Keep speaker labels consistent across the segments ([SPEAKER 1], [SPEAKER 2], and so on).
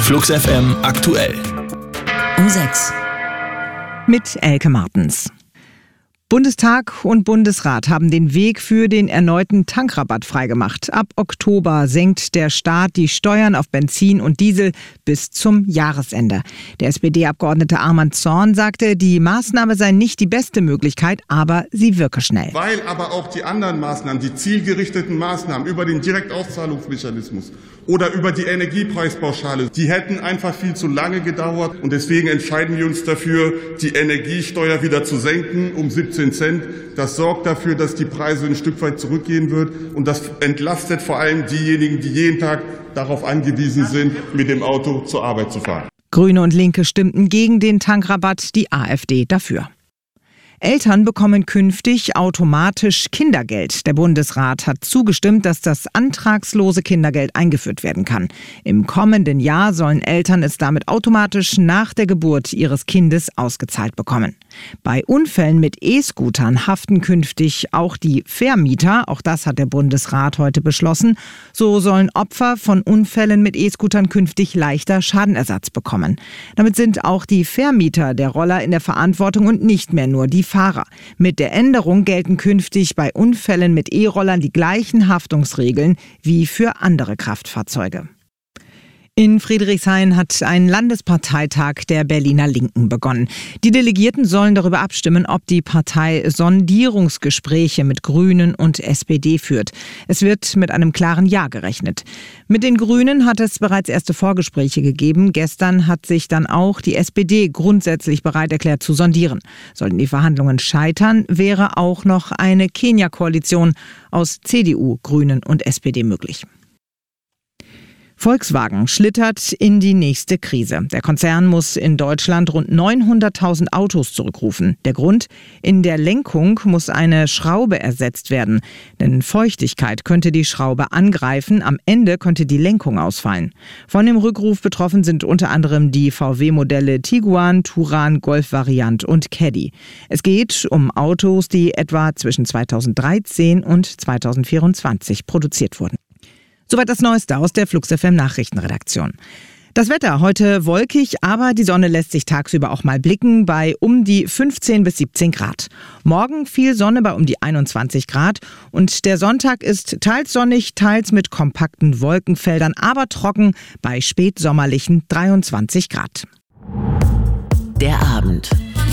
[SPEAKER 1] Flux FM aktuell.
[SPEAKER 2] Um 6.
[SPEAKER 3] Mit Elke Martens. Bundestag und Bundesrat haben den Weg für den erneuten Tankrabatt freigemacht. Ab Oktober senkt der Staat die Steuern auf Benzin und Diesel bis zum Jahresende. Der SPD-Abgeordnete Arman Zorn sagte, die Maßnahme sei nicht die beste Möglichkeit, aber sie wirke schnell.
[SPEAKER 4] Weil aber auch die anderen Maßnahmen, die zielgerichteten Maßnahmen über den Direktauszahlungsmechanismus oder über die Energiepreispauschale, die hätten einfach viel zu lange gedauert. Und deswegen entscheiden wir uns dafür, die Energiesteuer wieder zu senken um 17 Cent. Das sorgt dafür, dass die Preise ein Stück weit zurückgehen wird. Und das entlastet vor allem diejenigen, die jeden Tag darauf angewiesen sind, mit dem Auto zur Arbeit zu fahren.
[SPEAKER 3] Grüne und Linke stimmten gegen den Tankrabatt, die AfD dafür. Eltern bekommen künftig automatisch Kindergeld. Der Bundesrat hat zugestimmt, dass das antragslose Kindergeld eingeführt werden kann. Im kommenden Jahr sollen Eltern es damit automatisch nach der Geburt ihres Kindes ausgezahlt bekommen. Bei Unfällen mit E-Scootern haften künftig auch die Vermieter. Auch das hat der Bundesrat heute beschlossen. So sollen Opfer von Unfällen mit E-Scootern künftig leichter Schadenersatz bekommen. Damit sind auch die Vermieter der Roller in der Verantwortung und nicht mehr nur die Fahrer. Mit der Änderung gelten künftig bei Unfällen mit E-Rollern die gleichen Haftungsregeln wie für andere Kraftfahrzeuge. In Friedrichshain hat ein Landesparteitag der Berliner Linken begonnen. Die Delegierten sollen darüber abstimmen, ob die Partei Sondierungsgespräche mit Grünen und SPD führt. Es wird mit einem klaren Ja gerechnet. Mit den Grünen hat es bereits erste Vorgespräche gegeben. Gestern hat sich dann auch die SPD grundsätzlich bereit erklärt zu sondieren. Sollten die Verhandlungen scheitern, wäre auch noch eine Kenia-Koalition aus CDU, Grünen und SPD möglich. Volkswagen schlittert in die nächste Krise. Der Konzern muss in Deutschland rund 900.000 Autos zurückrufen. Der Grund? In der Lenkung muss eine Schraube ersetzt werden. Denn Feuchtigkeit könnte die Schraube angreifen. Am Ende könnte die Lenkung ausfallen. Von dem Rückruf betroffen sind unter anderem die VW-Modelle Tiguan, Touran, Golf-Variant und Caddy. Es geht um Autos, die etwa zwischen 2013 und 2024 produziert wurden. Soweit das Neueste aus der Flux FM Nachrichtenredaktion. Das Wetter heute wolkig, aber die Sonne lässt sich tagsüber auch mal blicken bei um die 15 bis 17 Grad. Morgen viel Sonne bei um die 21 Grad und der Sonntag ist teils sonnig, teils mit kompakten Wolkenfeldern, aber trocken bei spätsommerlichen 23 Grad.
[SPEAKER 2] Der Abend.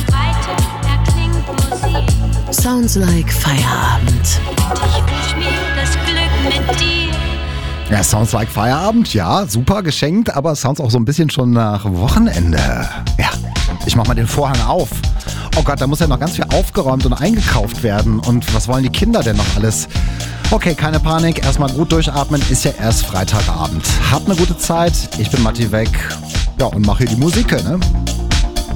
[SPEAKER 2] Sounds like Feierabend.
[SPEAKER 5] Ich wünsch mir das Glück mit dir.
[SPEAKER 6] Ja, Sounds like Feierabend, ja, super geschenkt, aber sounds auch so ein bisschen schon nach Wochenende. Ja, ich mach mal den Vorhang auf. Oh Gott, da muss ja noch ganz viel aufgeräumt und eingekauft werden. Und was wollen die Kinder denn noch alles? Okay, keine Panik, erstmal gut durchatmen, ist ja erst Freitagabend. Habt eine gute Zeit, ich bin Matti Weg. Ja, und mach hier die Musik, ne?